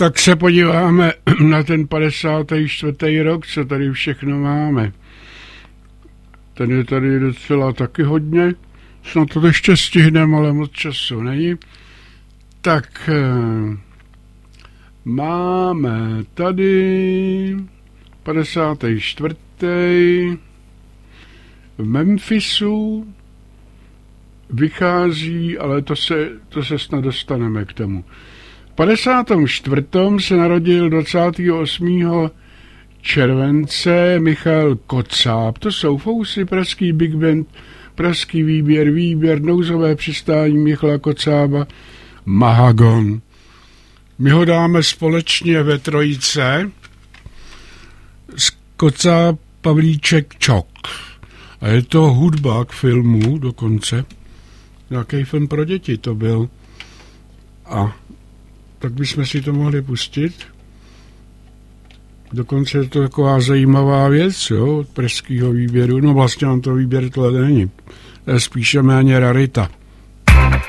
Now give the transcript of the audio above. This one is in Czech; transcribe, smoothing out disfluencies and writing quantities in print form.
Tak se podíváme na ten 54. rok, co tady všechno máme. Ten je tady docela taky hodně. Snad to ještě stihneme, ale moc času není. Tak máme tady 54. v Memphisu vychází, ale to se snad dostaneme k tomu. V 54. se narodil 28. července Michal Kocáb. To jsou Fousy, pražský Big Band, pražský výběr, nouzové přistání Michala Kocába, Mahagon. My ho dáme společně ve trojice z Kocáb, Pavlíček, Čok. A je to hudba k filmu dokonce. Nějaký film pro děti to byl. A tak bychom si to mohli pustit. Dokonce je to taková zajímavá věc, jo, od pražského výběru. No vlastně on to výběr tohle není. To je spíše méně rarita.